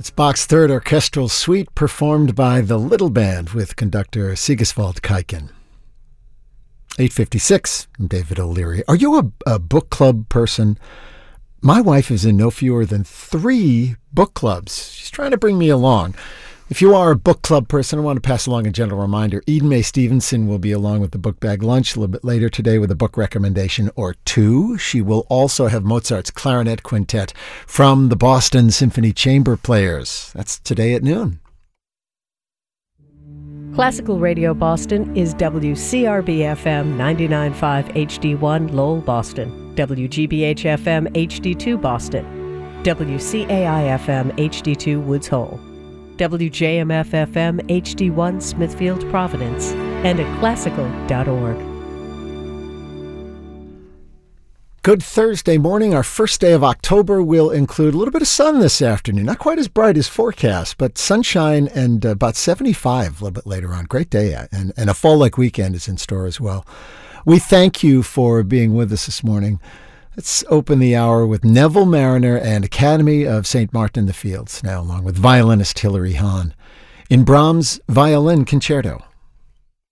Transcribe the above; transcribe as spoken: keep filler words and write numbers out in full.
It's Bach's Third Orchestral Suite, performed by the Little Band with conductor Sigiswald Kaiken. eight fifty-six, I'm David O'Leary. Are you a, a book club person? My wife is in no fewer than three book clubs. She's trying to bring me along. If you are a book club person, I want to pass along a gentle reminder. Eden Mae Stevenson will be along with the Book Bag Lunch a little bit later today with a book recommendation or two. She will also have Mozart's Clarinet Quintet from the Boston Symphony Chamber Players. That's today at noon. Classical Radio Boston is W C R B F M ninety-nine point five H D one Lowell, Boston, W G B H F M H D two Boston, W C A I F M H D two Woods Hole, W J M F F M H D one Smithfield, Providence, and at classical dot org. Good Thursday morning. Our first day of October will include a little bit of sun this afternoon. Not quite as bright as forecast, but sunshine and uh, about seventy-five a little bit later on. Great day, and, and a fall-like weekend is in store as well. We thank you for being with us this morning. Let's open the hour with Neville Mariner and Academy of Saint Martin in the Fields, now along with violinist Hilary Hahn, in Brahms' Violin Concerto.